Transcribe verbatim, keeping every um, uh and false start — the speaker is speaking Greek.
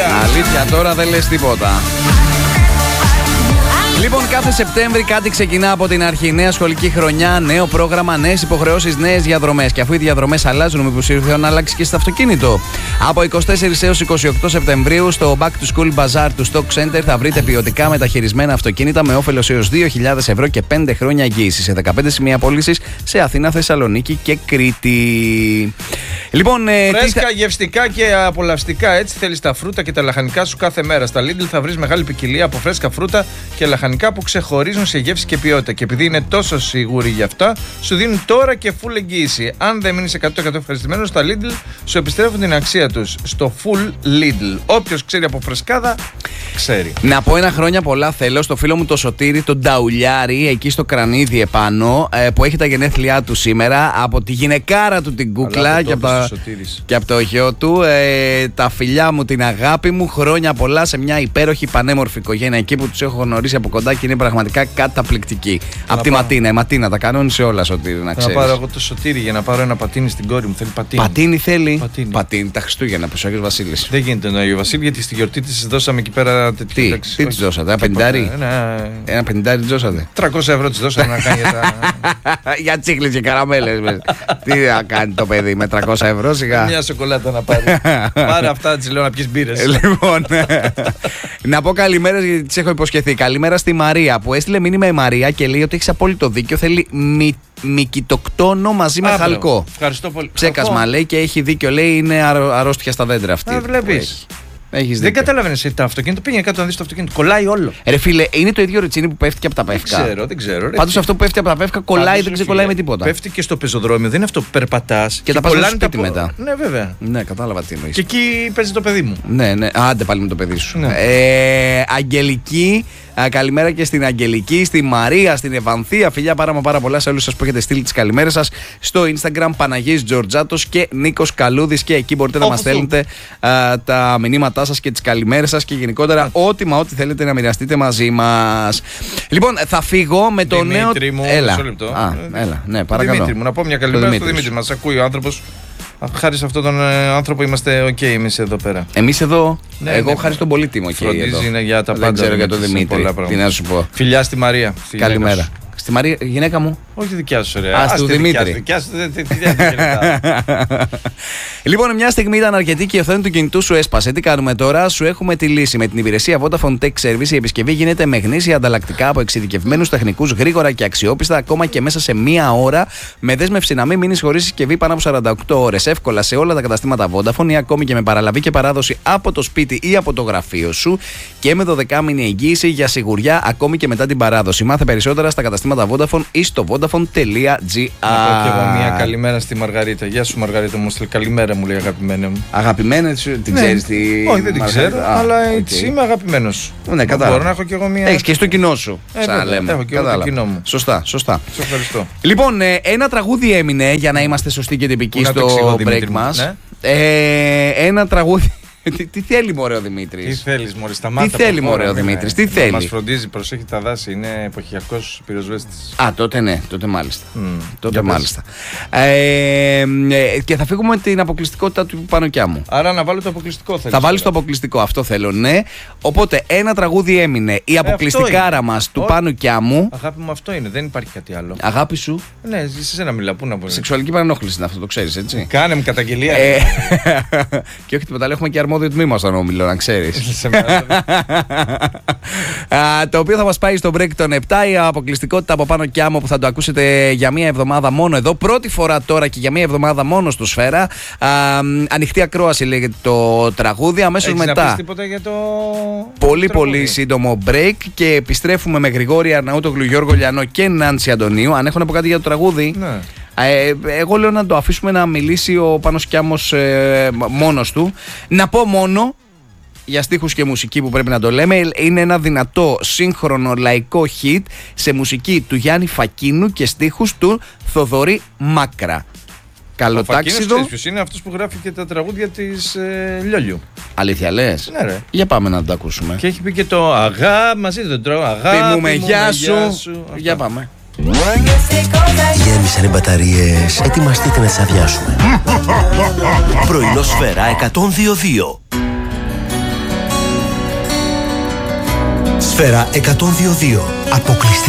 Αλήθεια. Αλήθεια τώρα δεν λες τίποτα. Λοιπόν, κάθε Σεπτέμβρη κάτι ξεκινά από την αρχή. Νέα σχολική χρονιά, νέο πρόγραμμα, νέες υποχρεώσεις, νέες διαδρομές. Και αφού οι διαδρομές αλλάζουν, μήπως ήρθε να αλλάξει και στο αυτοκίνητο. Από είκοσι τέσσερις έως είκοσι οκτώ Σεπτεμβρίου, στο Back to School Bazaar του Stock Center θα βρείτε ποιοτικά μεταχειρισμένα αυτοκίνητα με όφελος έως δύο χιλιάδες ευρώ και πέντε χρόνια εγγύηση σε δεκαπέντε σημεία πώλησης σε Αθήνα, Θεσσαλονίκη και Κρήτη. Λοιπόν, φρέσκα, θα... γευστικά και απολαυστικά. Έτσι θέλεις τα φρούτα και τα λαχανικά σου κάθε μέρα. Στα Lidl θα βρεις μεγάλη ποικιλία από φρέσκα φρούτα και λαχανικά που ξεχωρίζουν σε γεύση και ποιότητα. Και επειδή είναι τόσο σίγουροι γι' αυτά, σου δίνουν τώρα και full εγγύηση. Αν δεν μείνεις εκατό τοις εκατό ευχαριστημένος, στα Lidl σου επιστρέφουν την αξία τους στο full Lidl. Όποιος ξέρει από φρεσκάδα, ξέρει. Να πω ένα χρόνια πολλά θέλω στο φίλο μου το Σωτήρη, τον Νταουλιάρη, εκεί στο Κρανίδι επάνω, που έχει τα γενέθλιά του σήμερα, από τη γυναικάρα του την Κούκλα και από, τα... και από το γιο του. Ε, τα φιλιά μου, την αγάπη μου, χρόνια πολλά σε μια υπέροχη πανέμορφη οικογένεια εκεί που τους έχω γνωρίσει από κοντά και είναι πραγματικά καταπληκτική. Από τη Ματίνα, η Ματίνα τα κάνουν σε όλα, Σωτήρη, να ξέρεις. Να πάρω εγώ το Σωτήρη για να πάρω ένα πατίνι στην κόρη μου. Θέλει πατίνι. Πατίνι θέλει. Πατίνι, πατίνι τα Χριστούγεννα που ο Άγιος Βασίλης. Δεν γίνεται τον Άγιο Βασίλη γιατί στη γιορτή της δώσαμε εκεί πέρα. Τι, εντάξει, τι της δώσατε, ένα πεντάρι. Ένα, ένα πεντάρι της δώσατε. τριακόσια ευρώ της δώσαμε να κάνει για τα. Για τσίκλες και καραμέλες. Τι να κάνει το παιδί με τριακόσια ευρώ σιγά. Μια σοκολάτα να πάρει. Πάρε αυτά, της λέω να πιεις μπύρες. Λοιπόν, να πω καλημέρα γιατί της έχω υποσχεθεί. Καλημέρα στη Μαρία που έστειλε μήνυμα η Μαρία και λέει ότι έχεις απόλυτο δίκιο. Θέλει μη, μικητοκτόνο μαζί με Α, χαλκό. Ευχαριστώ πολύ. Ψέκασμα λέει και έχει δίκιο. Λέει είναι αρ, αρρώστια στα δέντρα αυτή. Α, βλέπεις. Έχεις δεν καταλαβαίνεις το αυτοκίνητο. Πήγαινε κάτω να δεις το αυτοκίνητο. Κολλάει όλο. Ρε φίλε, είναι το ίδιο ρετσίνι που πέφτει και από τα πεύκα. Δεν ξέρω, δεν ξέρω. Πάντως αυτό που πέφτει από τα πεύκα κολλάει, Πάντως, δεν ξεκολλάει με τίποτα. Πέφτει και στο πεζοδρόμιο, δεν είναι αυτό που περπατάς. Και, και τα πας στο σπίτι τα... μετά. Ναι, βέβαια. Ναι, κατάλαβα τι εννοείς. Και εκεί παίζει το παιδί μου. Ναι, ναι. Άντε πάλι με το παιδί σου. Ναι. Ε, Αγγελική. Καλημέρα και στην Αγγελική, στη Μαρία, στην Ευανθία. Φιλιά πάρα μα πάρα πολλά σε όλους σας που έχετε στείλει τις καλημέρες σας στο Instagram. Παναγής Τζορτζάτος και Νίκος Καλούδης. Και εκεί μπορείτε να μας στέλνετε α, τα μηνύματά σας και τις καλημέρες σας και γενικότερα ό,τι μα ό,τι θέλετε να μοιραστείτε μαζί μας. Λοιπόν, θα φύγω με το νέο. Δημήτρη μου, έλα. λεπτό. Α, έλα, ναι, παρακαλώ. Δημήτρη μου, να πω μια καλημέρα στο Δημήτρη. Μας ακούει ο άνθρωπος. Χάρη σε αυτόν τον άνθρωπο είμαστε οκ okay, εμείς εδώ πέρα. Εμείς εδώ, ναι, εγώ ναι, χάρη στον πολίτη μου. Φροντίζει είναι για τα πάντα. Δεν ξέρω για τον Δημήτρη. Τι να σου πω. Φιλιά στη Μαρία. Στη καλημέρα. Στη Μαρία, γυναίκα μου. Όχι δικιά σου, ρε. Α, του Δημήτρη. Δικιά σου, Λοιπόν, μια στιγμή ήταν αρκετή και η οθόνη του κινητού σου έσπασε. Τι κάνουμε τώρα, σου έχουμε τη λύση. Με την υπηρεσία Vodafone Tech Service η επισκευή γίνεται με γνήσια ανταλλακτικά από εξειδικευμένους τεχνικούς, γρήγορα και αξιόπιστα, ακόμα και μέσα σε μία ώρα, με δέσμευση να μην μείνεις χωρίς συσκευή πάνω από σαράντα οκτώ ώρες. Εύκολα σε όλα τα καταστήματα Vodafone ή ακόμη και με παραλαβή και παράδοση από το σπίτι ή από το γραφείο σου και με δωδεκάμηνη εγγύηση για σιγουριά ακόμη και μετά την παράδοση. Μάθε περισσότερα στα καταστήματα Vodafone ή στο vodafone τελεία gr. Να πω και εγώ μια καλημέρα στη Μαργαρίτα. Γεια σου, Μαργαρίτα μου. Καλημέρα μου λέει αγαπημένη μου. Αγαπημένη, την ναι. Ξέρεις τη. Όχι, δεν την ξέρω, ah, αλλά okay. έτσι είμαι αγαπημένος. Ναι, κατάλαβα. Μπορώ να έχω και εγώ μια. Έχεις και στο κοινό σου. Ε, σαν λέμε. Έχω και εγώ το κοινό μου. Σωστά, σωστά. Σε ευχαριστώ. Λοιπόν, ένα τραγούδι έμεινε για να είμαστε σωστοί και τυπικοί στο break μας. Ναι. Ε, ένα τραγούδι. Τι, τι θέλει μωρέ ο Δημήτρης. Τι θέλεις μωρέ, σταμάτα. Τι θέλει μωρέ ο Δημήτρης, τι θέλει. Μας φροντίζει, προσέχει τα δάση, είναι εποχιακός πυροσβέστης. Α, τότε ναι, τότε μάλιστα. Mm, τότε μάλιστα. Ε, και θα φύγουμε με την αποκλειστικότητα του Πανοκιά μου. Άρα να βάλω το αποκλειστικό θέλεις. Θα βάλεις το αποκλειστικό, αυτό θέλω, ναι. Οπότε ένα τραγούδι έμεινε, η αποκλειστικάρα ε, μας του Πανοκιά μου. Αγάπη μου, αυτό είναι, δεν υπάρχει κάτι άλλο. Αγάπη σου. Ναι, σε σένα μιλά, πού να πω. Σεξουαλική παρενόχληση είναι αυτό, το ξέρεις, έτσι. Κάνε μου καταγγελία. Ε, και όχι τίποτα άλλο, έχουμε και αρμόδιο τμήμα στον Όμιλο, να ξέρεις. Το οποίο θα μας πάει στο break των επτά. Η αποκλειστικότητα από πάνω κι άμμο που θα το ακούσετε για μία εβδομάδα μόνο εδώ. Πρώτη φορά τώρα και για μία εβδομάδα μόνο στο Σφαίρα. Α, ανοιχτή ακρόαση λέγεται το τραγούδι. Αμέσως μετά. Να πεις τίποτα για το... Πολύ το πολύ σύντομο break και επιστρέφουμε με Γρηγόρη Αρναούτογλου, Γιώργο Λιανό και Νάνση Αντωνίου. Αν έχω να πω κάτι για το τραγούδι. Ναι. Ε, εγώ λέω να το αφήσουμε να μιλήσει ο Πάνος Κιάμος ε, μόνος του. Να πω μόνο για στίχους και μουσική που πρέπει να το λέμε. Είναι ένα δυνατό σύγχρονο λαϊκό hit σε μουσική του Γιάννη Φακίνου και στίχους του Θοδωρή Μάκρα. Καλοτάξιδο. Ο ποιος είναι αυτός που γράφει και τα τραγούδια της ε, Λιόλιου. Αλήθεια λες? Ναι ρε. Για πάμε να το ακούσουμε. Και έχει πει και το αγάπη μαζί το τρώω. Αγάπη μου με γεια σου. σου. Για πάμε. Γέμισαν οι μπαταρίες. Ετοιμαστείτε να τις αδειάσουμε. Πρωινό Σφαίρα εκατόν δύο κόμμα δύο. Σφαίρα εκατόν δύο δύο. Αποκλειστική